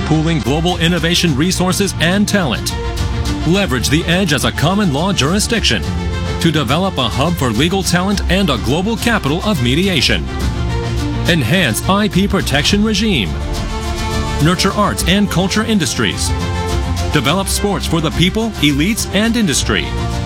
pooling global innovation resources and talent. Leverage the edge as a common law jurisdiction to develop a hub for legal talent and a global capital of mediation. Enhance IP protection regime. Nurture arts and culture industries. Develop sports for the people, elites, and industry.